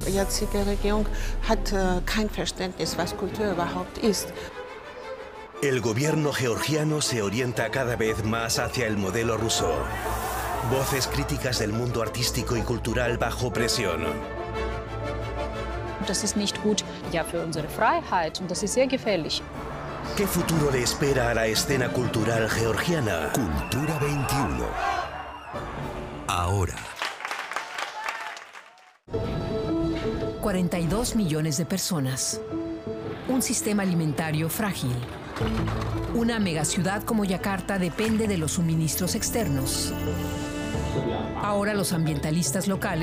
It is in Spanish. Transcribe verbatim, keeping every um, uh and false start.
jetzige Regierung hat kein Verständnis, was Kultur überhaupt ist. El gobierno georgiano se orienta cada vez más hacia el modelo ruso. Voces críticas del mundo artístico y cultural bajo presión. Das ist nicht gut, ja, für unsere Freiheit, und das ist sehr gefährlich. ¿Qué futuro le espera a la escena cultural georgiana? Cultura veintiuno. Ahora. cuarenta y dos millones de personas. Un sistema alimentario frágil. Una megaciudad como Yakarta depende de los suministros externos. Ahora los ambientalistas locales